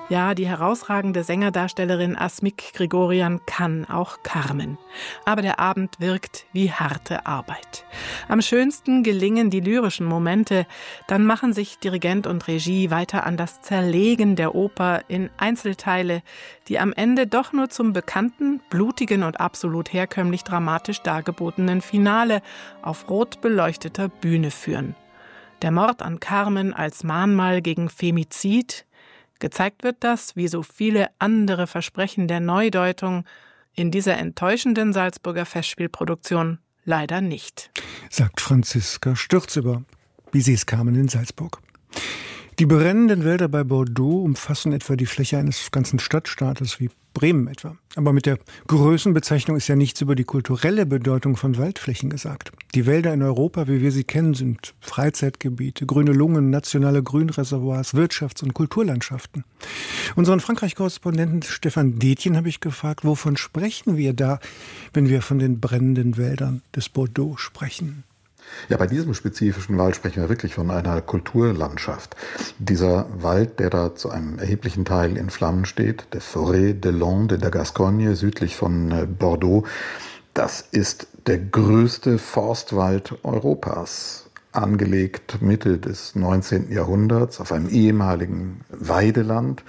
Ja, die herausragende Sängerdarstellerin Asmik Grigorian kann auch Carmen. Aber der Abend wirkt wie harte Arbeit. Am schönsten gelingen die lyrischen Momente. Dann machen sich Dirigent und Regie weiter an das Zerlegen der Oper in Einzelteile, die am Ende doch nur zum bekannten, blutigen und absolut herkömmlich dramatisch dargebotenen Finale auf rot beleuchteter Bühne führen. Der Mord an Carmen als Mahnmal gegen Femizid. Gezeigt wird das, wie so viele andere Versprechen der Neudeutung, in dieser enttäuschenden Salzburger Festspielproduktion leider nicht. Sagt Franziska Stürz über Bizets Carmen in Salzburg. Die brennenden Wälder bei Bordeaux umfassen etwa die Fläche eines ganzen Stadtstaates wie Bremen etwa. Aber mit der Größenbezeichnung ist ja nichts über die kulturelle Bedeutung von Waldflächen gesagt. Die Wälder in Europa, wie wir sie kennen, sind Freizeitgebiete, grüne Lungen, nationale Grünreservoirs, Wirtschafts- und Kulturlandschaften. Unseren Frankreich-Korrespondenten Stefan Detjen habe ich gefragt, wovon sprechen wir da, wenn wir von den brennenden Wäldern des Bordeaux sprechen? Ja, bei diesem spezifischen Wald sprechen wir wirklich von einer Kulturlandschaft. Dieser Wald, der da zu einem erheblichen Teil in Flammen steht, der Forêt de Landes de Gascogne, südlich von Bordeaux, das ist der größte Forstwald Europas. Angelegt Mitte des 19. Jahrhunderts auf einem ehemaligen Weideland,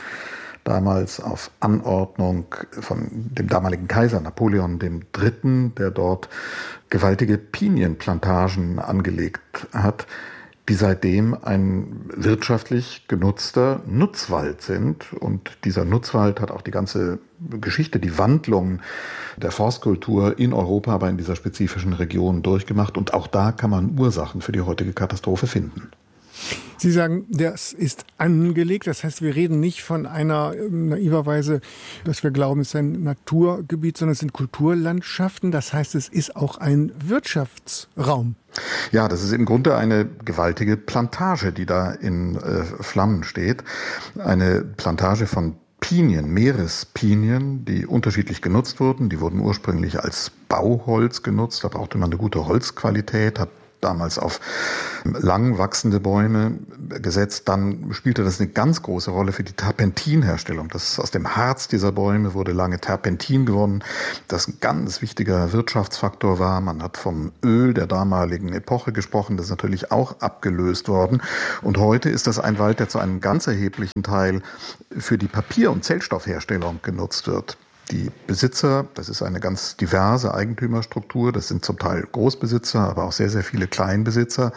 damals auf Anordnung von dem damaligen Kaiser Napoleon III., der dort gewaltige Pinienplantagen angelegt hat, die seitdem ein wirtschaftlich genutzter Nutzwald sind. Und dieser Nutzwald hat auch die ganze Geschichte, die Wandlung der Forstkultur in Europa, aber in dieser spezifischen Region durchgemacht. Und auch da kann man Ursachen für die heutige Katastrophe finden. Sie sagen, das ist angelegt, das heißt, wir reden nicht von einer naiverweise, dass wir glauben, es ist ein Naturgebiet, sondern es sind Kulturlandschaften, das heißt, es ist auch ein Wirtschaftsraum. Ja, das ist im Grunde eine gewaltige Plantage, die da in Flammen steht. Eine Plantage von Pinien, Meerespinien, die unterschiedlich genutzt wurden. Die wurden ursprünglich als Bauholz genutzt, da brauchte man eine gute Holzqualität, hat damals auf lang wachsende Bäume gesetzt. Dann spielte das eine ganz große Rolle für die Terpentinherstellung. Das aus dem Harz dieser Bäume wurde lange Terpentin gewonnen, das ein ganz wichtiger Wirtschaftsfaktor war. Man hat vom Öl der damaligen Epoche gesprochen, das ist natürlich auch abgelöst worden. Und heute ist das ein Wald, der zu einem ganz erheblichen Teil für die Papier- und Zellstoffherstellung genutzt wird. Die Besitzer, das ist eine ganz diverse Eigentümerstruktur, das sind zum Teil Großbesitzer, aber auch sehr, sehr viele Kleinbesitzer.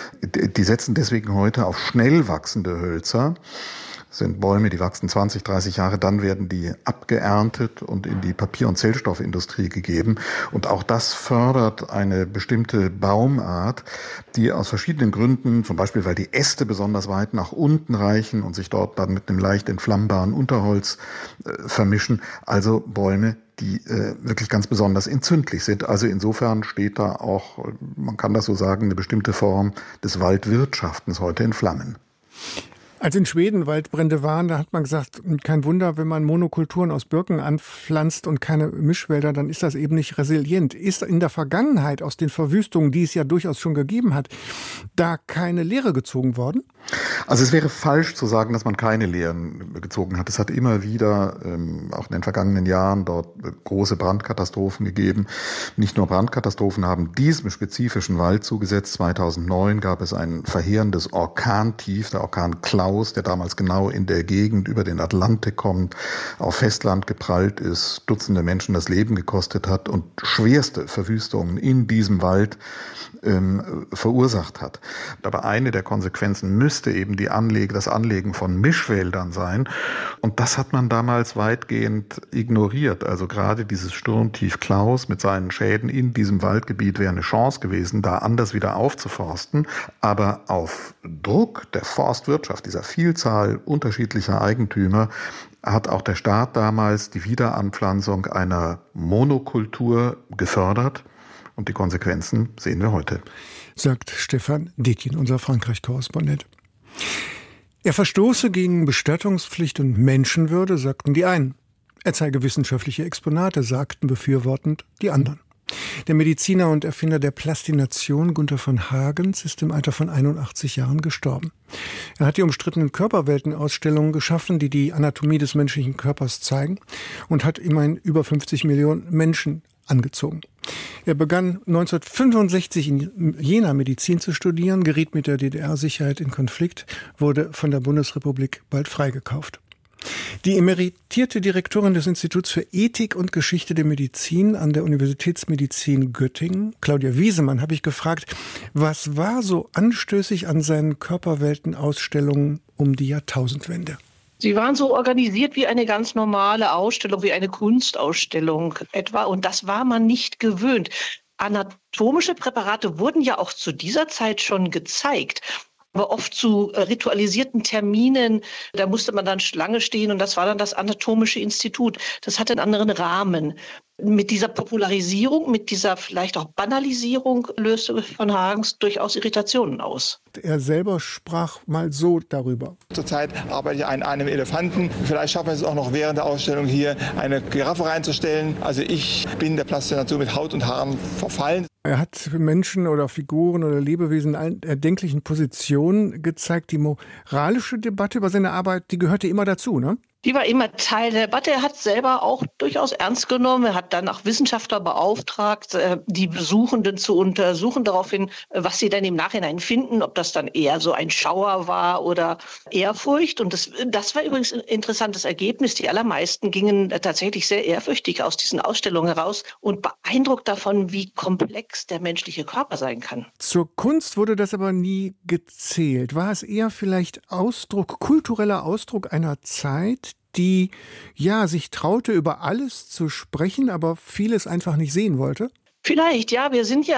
Die setzen deswegen heute auf schnell wachsende Hölzer. Das sind Bäume, die wachsen 20, 30 Jahre, dann werden die abgeerntet und in die Papier- und Zellstoffindustrie gegeben. Und auch das fördert eine bestimmte Baumart, die aus verschiedenen Gründen, zum Beispiel weil die Äste besonders weit nach unten reichen und sich dort dann mit einem leicht entflammbaren Unterholz vermischen, also Bäume, die wirklich ganz besonders entzündlich sind. Also insofern steht da auch, man kann das so sagen, eine bestimmte Form des Waldwirtschaftens heute in Flammen. Als in Schweden Waldbrände waren, da hat man gesagt, kein Wunder, wenn man Monokulturen aus Birken anpflanzt und keine Mischwälder, dann ist das eben nicht resilient. Ist in der Vergangenheit aus den Verwüstungen, die es ja durchaus schon gegeben hat, da keine Lehre gezogen worden? Also es wäre falsch zu sagen, dass man keine Lehren gezogen hat. Es hat immer wieder, auch in den vergangenen Jahren, dort große Brandkatastrophen gegeben. Nicht nur Brandkatastrophen haben diesem spezifischen Wald zugesetzt. 2009 gab es ein verheerendes Orkantief, der Orkan Klaus, der damals genau in der Gegend über den Atlantik kommt, auf Festland geprallt ist, Dutzende Menschen das Leben gekostet hat und schwerste Verwüstungen in diesem Wald verursacht hat. Aber eine der Konsequenzen müsste eben das Anlegen von Mischwäldern sein. Und das hat man damals weitgehend ignoriert. Also gerade dieses Sturmtief Klaus mit seinen Schäden in diesem Waldgebiet wäre eine Chance gewesen, da anders wieder aufzuforsten. Aber auf Druck der Forstwirtschaft, dieser Vielzahl unterschiedlicher Eigentümer, hat auch der Staat damals die Wiederanpflanzung einer Monokultur gefördert. Und die Konsequenzen sehen wir heute. Sagt Stefan Detjen, unser Frankreich-Korrespondent. Er verstoße gegen Bestattungspflicht und Menschenwürde, sagten die einen. Er zeige wissenschaftliche Exponate, sagten befürwortend die anderen. Der Mediziner und Erfinder der Plastination Gunther von Hagens ist im Alter von 81 Jahren gestorben. Er hat die umstrittenen Körperweltenausstellungen geschaffen, die die Anatomie des menschlichen Körpers zeigen, und hat immerhin über 50 Millionen Menschen angezogen. Er begann 1965 in Jena Medizin zu studieren, geriet mit der DDR-Sicherheit in Konflikt, wurde von der Bundesrepublik bald freigekauft. Die emeritierte Direktorin des Instituts für Ethik und Geschichte der Medizin an der Universitätsmedizin Göttingen, Claudia Wiesemann, habe ich gefragt, was war so anstößig an seinen Körperweltenausstellungen um die Jahrtausendwende? Sie waren so organisiert wie eine ganz normale Ausstellung, wie eine Kunstausstellung etwa. Und das war man nicht gewöhnt. Anatomische Präparate wurden ja auch zu dieser Zeit schon gezeigt. Aber oft zu ritualisierten Terminen, da musste man dann Schlange stehen und das war dann das Anatomische Institut. Das hatte einen anderen Rahmen. Mit dieser Popularisierung, mit dieser vielleicht auch Banalisierung löste von Hagens durchaus Irritationen aus. Er selber sprach mal so darüber. Zurzeit arbeite ich an einem Elefanten. Vielleicht schaffen wir es auch noch während der Ausstellung hier eine Giraffe reinzustellen. Also ich bin der Plastination mit Haut und Haaren verfallen. Er hat Menschen oder Figuren oder Lebewesen in allen erdenklichen Positionen gezeigt. Die moralische Debatte über seine Arbeit, die gehörte immer dazu, ne? Die war immer Teil der Debatte. Er hat selber auch durchaus ernst genommen. Er hat dann auch Wissenschaftler beauftragt, die Besuchenden zu untersuchen, daraufhin, was sie dann im Nachhinein finden, ob das dann eher so ein Schauer war oder Ehrfurcht. Und das war übrigens ein interessantes Ergebnis. Die allermeisten gingen tatsächlich sehr ehrfürchtig aus diesen Ausstellungen heraus und beeindruckt davon, wie komplex der menschliche Körper sein kann. Zur Kunst wurde das aber nie gezählt. War es eher vielleicht kultureller Ausdruck einer Zeit, die sich traute, über alles zu sprechen, aber vieles einfach nicht sehen wollte? Vielleicht, ja.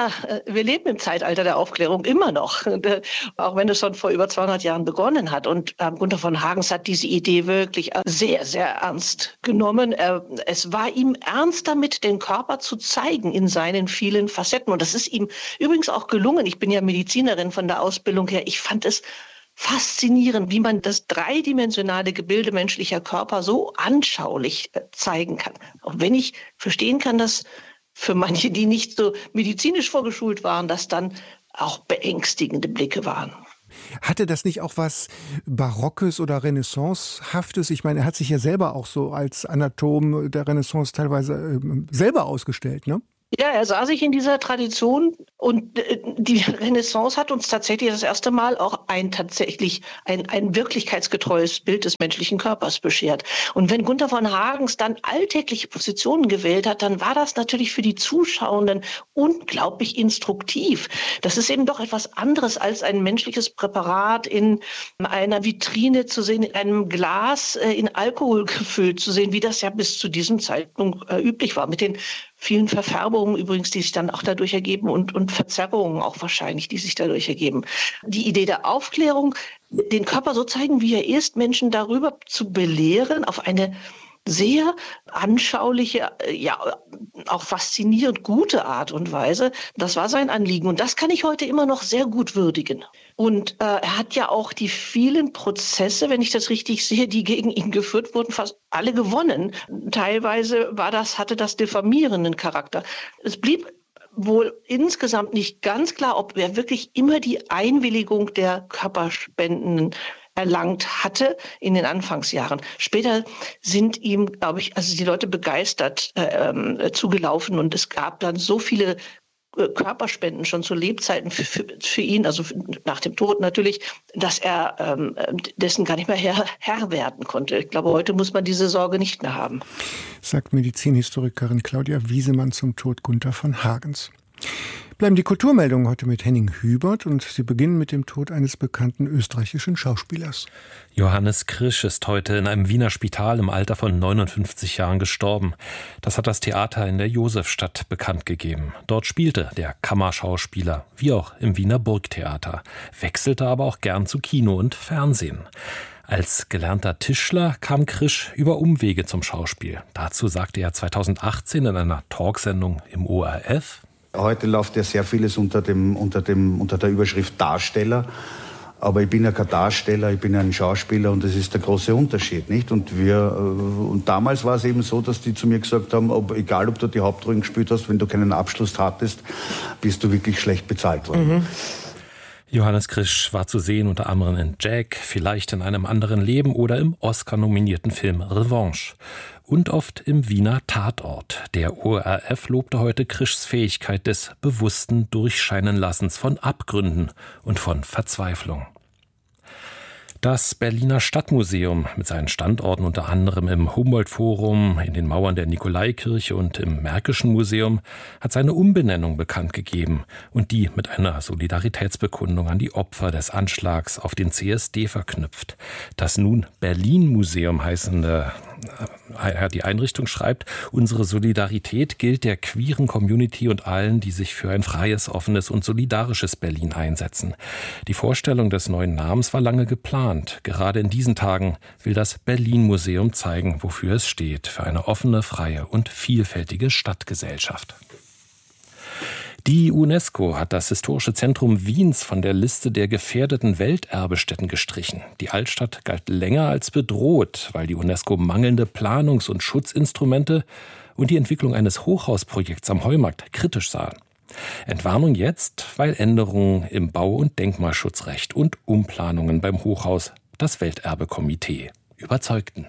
Wir leben im Zeitalter der Aufklärung immer noch, auch wenn es schon vor über 200 Jahren begonnen hat. Und Gunther von Hagens hat diese Idee wirklich sehr, sehr ernst genommen. Es war ihm ernst damit, den Körper zu zeigen in seinen vielen Facetten. Und das ist ihm übrigens auch gelungen. Ich bin ja Medizinerin von der Ausbildung her. Ich fand es faszinierend, wie man das dreidimensionale Gebilde menschlicher Körper so anschaulich zeigen kann. Auch wenn ich verstehen kann, dass für manche, die nicht so medizinisch vorgeschult waren, das dann auch beängstigende Blicke waren. Hatte das nicht auch was Barockes oder Renaissancehaftes? Ich meine, er hat sich ja selber auch so als Anatom der Renaissance teilweise selber ausgestellt, ne? Ja, er sah sich in dieser Tradition und die Renaissance hat uns tatsächlich das erste Mal auch ein wirklichkeitsgetreues Bild des menschlichen Körpers beschert. Und wenn Gunther von Hagens dann alltägliche Positionen gewählt hat, dann war das natürlich für die Zuschauenden unglaublich instruktiv. Das ist eben doch etwas anderes als ein menschliches Präparat in einer Vitrine zu sehen, in einem Glas in Alkohol gefüllt zu sehen, wie das ja bis zu diesem Zeitpunkt üblich war, mit den vielen Verfärbungen übrigens, die sich dann auch dadurch ergeben und Verzerrungen auch wahrscheinlich, die sich dadurch ergeben. Die Idee der Aufklärung, den Körper so zeigen, wie er ist, Menschen darüber zu belehren, auf eine sehr anschauliche, auch faszinierend gute Art und Weise. Das war sein Anliegen und das kann ich heute immer noch sehr gut würdigen. Und er hat ja auch die vielen Prozesse, wenn ich das richtig sehe, die gegen ihn geführt wurden, fast alle gewonnen. Teilweise hatte das diffamierenden Charakter. Es blieb wohl insgesamt nicht ganz klar, ob er wirklich immer die Einwilligung der Körperspendenden erlangt hatte in den Anfangsjahren. Später sind ihm, glaube ich, die Leute begeistert zugelaufen und es gab dann so viele Körperspenden schon zu Lebzeiten für ihn, also nach dem Tod natürlich, dass er dessen gar nicht mehr Herr werden konnte. Ich glaube, heute muss man diese Sorge nicht mehr haben. Sagt Medizinhistorikerin Claudia Wiesemann zum Tod Gunther von Hagens. Bleiben die Kulturmeldungen heute mit Henning Hübert und sie beginnen mit dem Tod eines bekannten österreichischen Schauspielers. Johannes Krisch ist heute in einem Wiener Spital im Alter von 59 Jahren gestorben. Das hat das Theater in der Josefstadt bekannt gegeben. Dort spielte der Kammerschauspieler, wie auch im Wiener Burgtheater, wechselte aber auch gern zu Kino und Fernsehen. Als gelernter Tischler kam Krisch über Umwege zum Schauspiel. Dazu sagte er 2018 in einer Talksendung im ORF: Heute läuft ja sehr vieles unter der Überschrift Darsteller. Aber ich bin ja kein Darsteller, ich bin ja ein Schauspieler und das ist der große Unterschied, nicht? Und damals war es eben so, dass die zu mir gesagt haben, egal ob du die Hauptrollen gespielt hast, wenn du keinen Abschluss hattest, bist du wirklich schlecht bezahlt worden. Mhm. Johannes Krisch war zu sehen unter anderem in Jack, vielleicht in einem anderen Leben oder im Oscar-nominierten Film Revanche. Und oft im Wiener Tatort. Der ORF lobte heute Krischs Fähigkeit des bewussten Durchscheinenlassens von Abgründen und von Verzweiflung. Das Berliner Stadtmuseum mit seinen Standorten unter anderem im Humboldt-Forum, in den Mauern der Nikolaikirche und im Märkischen Museum hat seine Umbenennung bekannt gegeben und die mit einer Solidaritätsbekundung an die Opfer des Anschlags auf den CSD verknüpft. Das nun Berlin-Museum heißende die Einrichtung schreibt, unsere Solidarität gilt der queeren Community und allen, die sich für ein freies, offenes und solidarisches Berlin einsetzen. Die Vorstellung des neuen Namens war lange geplant. Gerade in diesen Tagen will das Berlin-Museum zeigen, wofür es steht, für eine offene, freie und vielfältige Stadtgesellschaft. Die UNESCO hat das historische Zentrum Wiens von der Liste der gefährdeten Welterbestätten gestrichen. Die Altstadt galt länger als bedroht, weil die UNESCO mangelnde Planungs- und Schutzinstrumente und die Entwicklung eines Hochhausprojekts am Heumarkt kritisch sahen. Entwarnung jetzt, weil Änderungen im Bau- und Denkmalschutzrecht und Umplanungen beim Hochhaus das Welterbekomitee überzeugten.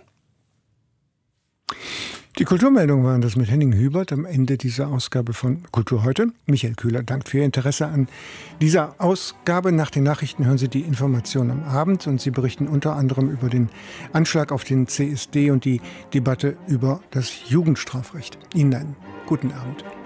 Die Kulturmeldungen waren das mit Henning Hubert am Ende dieser Ausgabe von Kultur heute. Michael Kühler dankt für Ihr Interesse an dieser Ausgabe. Nach den Nachrichten hören Sie die Informationen am Abend und Sie berichten unter anderem über den Anschlag auf den CSD und die Debatte über das Jugendstrafrecht. Ihnen einen guten Abend.